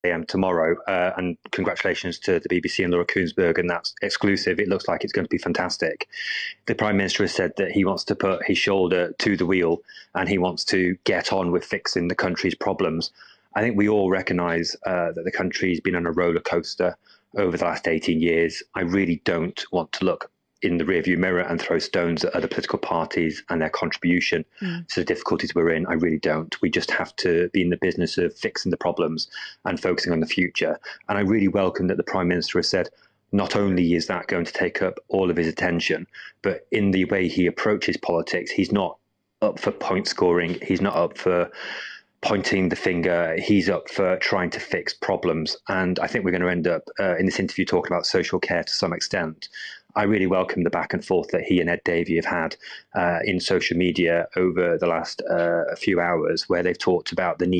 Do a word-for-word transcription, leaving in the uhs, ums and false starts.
a m tomorrow. Uh, and congratulations to the B B C and Laura Kuenssberg, and that's exclusive. It looks like it's going to be fantastic. The Prime Minister has said that he wants to put his shoulder to the wheel and he wants to get on with fixing the country's problems. I think we all recognise uh, that the country's been on a roller coaster over the last eighteen years. I really don't want to look in the rearview mirror and throw stones at other political parties and their contribution mm. to the difficulties we're in. I really don't. We just have to be in the business of fixing the problems and focusing on the future. And I really welcome that the Prime Minister has said, not only is that going to take up all of his attention, but in the way he approaches politics, he's not up for point scoring. He's not up for pointing the finger. He's up for trying to fix problems. And I think we're going to end up uh, in this interview talking about social care to some extent. I really welcome the back and forth that he and Ed Davey have had uh, in social media over the last uh, few hours, where they've talked about the need